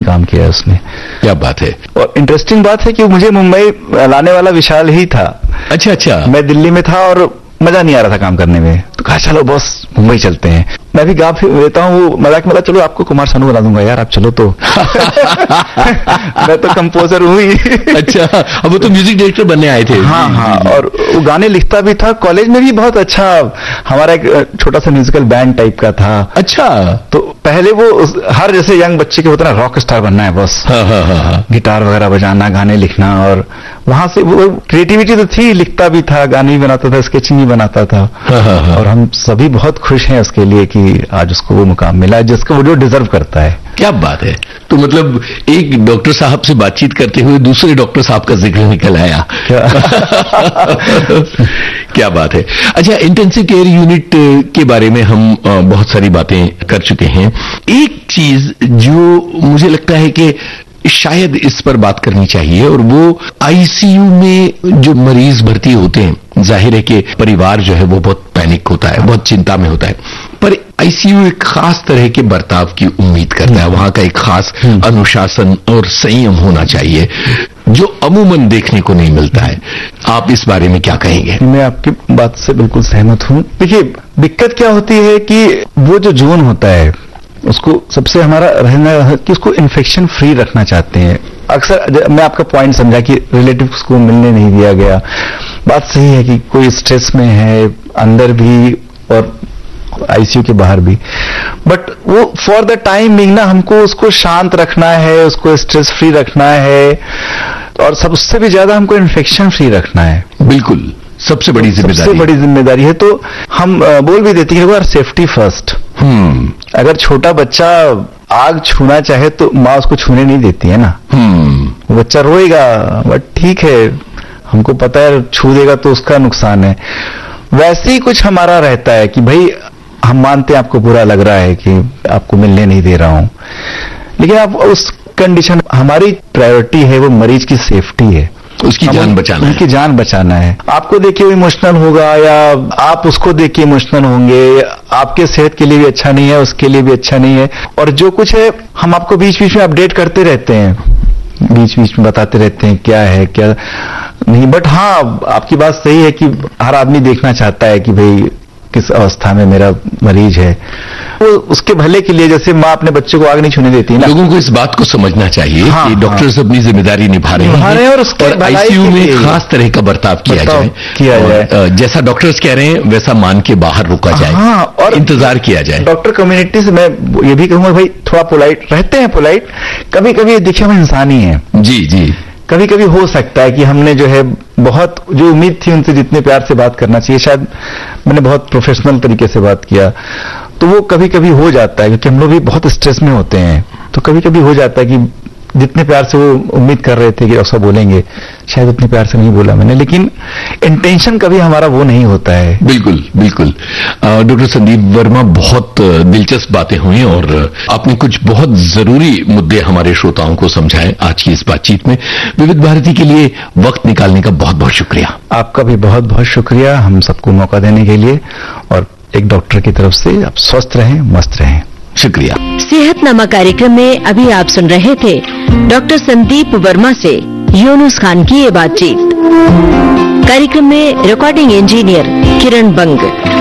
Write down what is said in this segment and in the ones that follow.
काम किया है उसने। क्या बात है। और इंटरेस्टिंग बात है कि मुझे मुंबई लाने वाला विशाल ही था। अच्छा अच्छा। मैं दिल्ली में था और मजा नहीं आ रहा था काम करने में, तो कहा चलो बॉस मुंबई चलते हैं। मैं भी गा लेता हूँ, वो मजाक में चलो आपको कुमार सानू बना दूंगा यार, आप चलो तो। मैं तो कंपोजर हूँ ही। अच्छा, अब वो तो म्यूजिक डायरेक्टर बनने आए थे। हाँ हाँ, और वो गाने लिखता भी था, कॉलेज में भी बहुत अच्छा, हमारा एक छोटा सा म्यूजिकल बैंड टाइप का था। अच्छा। तो पहले वो हर जैसे यंग बच्चे के होता ना रॉक स्टार बनना है बस। हाँ। गिटार वगैरह बजाना, गाने लिखना, और वहां से वो क्रिएटिविटी तो थी, लिखता भी था, गाने भी बनाता था, स्केचिंग भी बनाता था। और हम सभी बहुत खुश हैं उसके लिए कि आज उसको वो मुकाम मिला जिसको वो जो डिजर्व करता है। क्या बात है। तो मतलब एक डॉक्टर साहब से बातचीत करते हुए दूसरे डॉक्टर साहब का जिक्र निकल आया। क्या बात है। अच्छा, इंटेंसिव केयर यूनिट के बारे में हम बहुत सारी बातें कर चुके हैं। एक चीज जो मुझे लगता है कि शायद इस पर बात करनी चाहिए, और वो आईसीयू में जो मरीज भर्ती होते हैं, जाहिर है कि परिवार जो है वो बहुत पैनिक होता है, बहुत चिंता में होता है, पर आईसीयू एक खास तरह के बर्ताव की उम्मीद करता है। वहां का एक खास अनुशासन और संयम होना चाहिए जो अमूमन देखने को नहीं मिलता है। आप इस बारे में क्या कहेंगे? मैं आपकी बात से बिल्कुल सहमत हूं। देखिए, दिक्कत क्या होती है कि वो जो जोन होता है उसको सबसे हमारा रहना कि उसको इन्फेक्शन फ्री रखना चाहते हैं। अक्सर मैं आपका पॉइंट समझा कि रिलेटिव्स को मिलने नहीं दिया गया, बात सही है कि कोई स्ट्रेस में है अंदर भी और आईसीयू के बाहर भी, बट वो फॉर द टाइम बिंग ना हमको उसको शांत रखना है, उसको स्ट्रेस फ्री रखना है, और सबसे भी ज्यादा हमको इन्फेक्शन फ्री रखना है। बिल्कुल, सबसे बड़ी जिम्मेदारी, सबसे बड़ी जिम्मेदारी है। तो हम बोल भी देते हैं सेफ्टी फर्स्ट। अगर छोटा बच्चा आग छूना चाहे तो माँ उसको छूने नहीं देती है ना। बच्चा रोएगा, बट ठीक है, हमको पता है छू देगा तो उसका नुकसान है। वैसे ही कुछ हमारा रहता है कि भाई हम मानते हैं आपको बुरा लग रहा है कि आपको मिलने नहीं दे रहा हूं, लेकिन आप उस कंडीशन, हमारी प्रायोरिटी है वो मरीज की सेफ्टी है, उसकी जान बचाना है, उनकी जान बचाना है। आपको देख के वो इमोशनल होगा या आप उसको देख के इमोशनल होंगे, आपके सेहत के लिए भी अच्छा नहीं है, उसके लिए भी अच्छा नहीं है। और जो कुछ है हम आपको बीच बीच में अपडेट करते रहते हैं, बीच बीच में बताते रहते हैं क्या है क्या नहीं। बट हाँ, आपकी बात सही है कि हर आदमी देखना चाहता है कि भाई किस अवस्था में मेरा मरीज है, वो उसके भले के लिए, जैसे माँ अपने बच्चे को आग नहीं छूने देती ना। लोगों को इस बात को समझना चाहिए कि डॉक्टर्स अपनी जिम्मेदारी निभा रहे हैं और आईसीयू में खास तरह का बर्ताव किया जाए। जैसा डॉक्टर्स कह रहे हैं वैसा मान के बाहर रुका जाए, और इंतजार किया जाए। डॉक्टर कम्युनिटी से मैं ये भी कहूंगा भाई थोड़ा पोलाइट रहते हैं, पोलाइट कभी कभी देखिए हम इंसान ही हैं। जी जी, कभी कभी हो सकता है कि हमने जो है बहुत जो उम्मीद थी उनसे जितने प्यार से बात करना चाहिए, शायद मैंने बहुत प्रोफेशनल तरीके से बात किया, तो वो कभी कभी हो जाता है क्योंकि हम लोग भी बहुत स्ट्रेस में होते हैं। तो कभी कभी हो जाता है कि जितने प्यार से वो उम्मीद कर रहे थे कि डॉक्टर बोलेंगे, शायद उतने प्यार से नहीं बोला मैंने, लेकिन इंटेंशन कभी हमारा वो नहीं होता है। बिल्कुल बिल्कुल। डॉक्टर संदीप वर्मा, बहुत दिलचस्प बातें हुई और आपने कुछ बहुत जरूरी मुद्दे हमारे श्रोताओं को समझाए आज की इस बातचीत में। विविध भारती के लिए वक्त निकालने का बहुत बहुत शुक्रिया। आपका भी बहुत बहुत शुक्रिया हम सबको मौका देने के लिए, और एक डॉक्टर की तरफ से आप स्वस्थ रहें, मस्त रहें। शुक्रिया। सेहतनामा कार्यक्रम में अभी आप सुन रहे थे डॉक्टर संदीप वर्मा से यूनुस खान की ये बातचीत। कार्यक्रम में रिकॉर्डिंग इंजीनियर किरण बंग,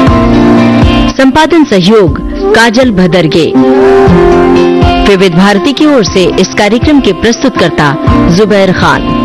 संपादन सहयोग काजल भदरगे। विविध भारती की ओर से इस कार्यक्रम के प्रस्तुतकर्ता जुबैर खान।